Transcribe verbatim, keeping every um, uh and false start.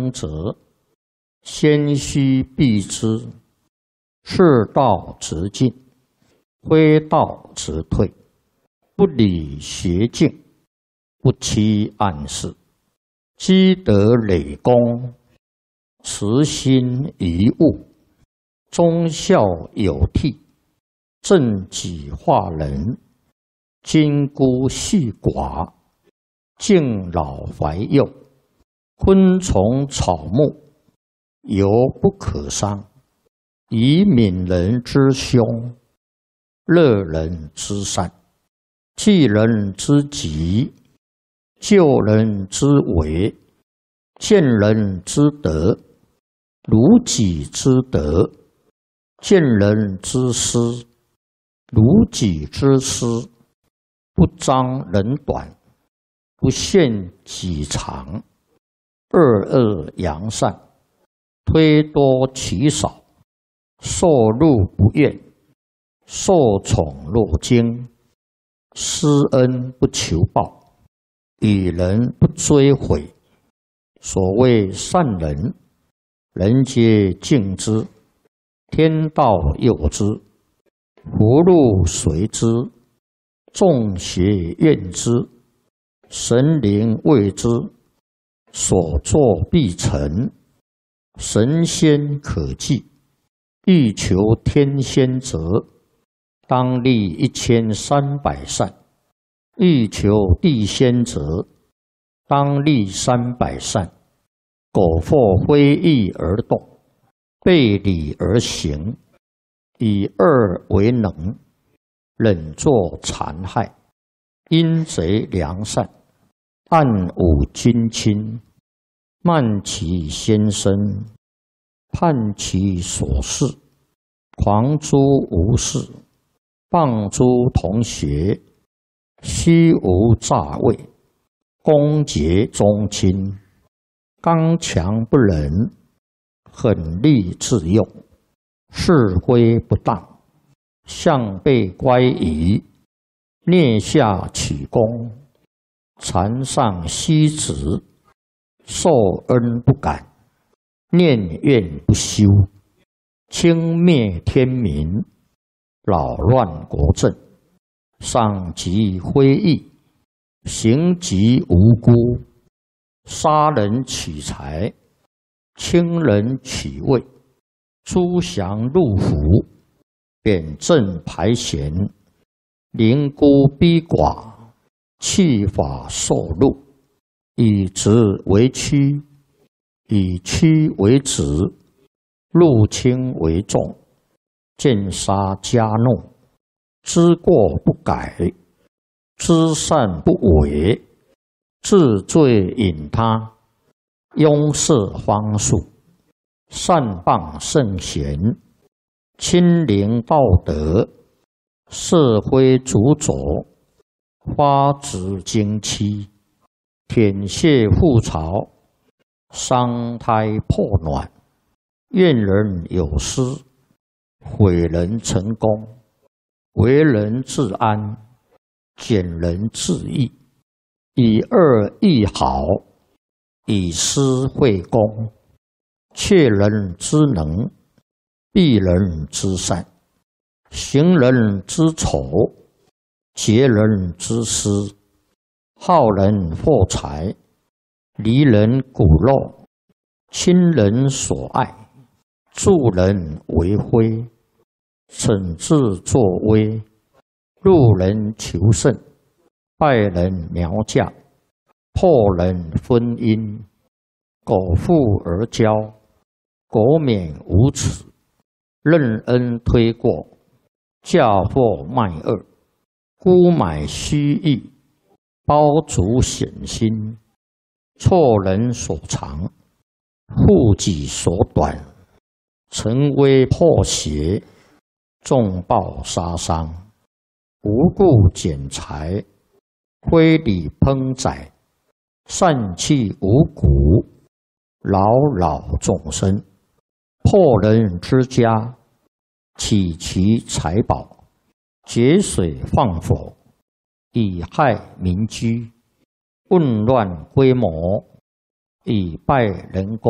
生者，先须避之。是道直进，非道直退。不理邪径，不欺暗室。积德累功，慈心遗物。忠孝有替，正己化人。金孤细寡，敬老怀幼。昆虫草木，犹不可伤。以悯人之凶，乐人之善。济人之急，救人之危。见人之德，如己之德。见人之失，如己之失。不彰人短，不限己长。二恶扬善，推多其少。受禄不怨，受宠若惊。施恩不求报，与人不追悔。所谓善人，人皆敬之。天道佑之，福禄随之。众邪怨之，神灵畏之。所作必成，神仙可祭。欲求天仙者，当立一千三百善；欲求地仙者，当立三百善。苟或非义而动，背礼而行，以恶为能，忍作残害，阴贼良善，暗侮君亲，慢其先生，叛其所事，狂诸无事，谤诸同学，虚无诈伪，恭结宗亲，刚强不仁，狠戾自用，是非不当，向背乖疑，蹑下取功，禅上息止，受恩不感，念怨不休，轻蔑天民，扰乱国政，伤及非义，刑及无辜，杀人取财，轻人取位，诛降入府，贬正排贤，凌孤逼寡，弃法受禄，以直为曲，以曲为直，入轻为重，见杀加怒，知过不改，知善不为，治罪引他，拥塞方术，善谤圣贤，亲临道德，社会主佐，发指经期，舔血覆巢，伤胎破卵，怨人有失，毁人成功，为人自安，减人自义，以恶易好，以私会公，窃人之能，避人之善，行人之丑，劫人之私，好人获财，离人骨肉，亲人所爱，助人为非，惩治作威，入人求胜，败人苗嫁，破人婚姻，苟富而骄，国免无耻，任恩推过，嫁祸卖恶，沽买虚意，包足险心，错人所长，护己所短，成威破邪，重报杀伤，无故减财，非礼烹宰，散弃五谷，扰扰众生，破人之家，起其财宝，节水放火，以害民居，混乱规模，以败人功。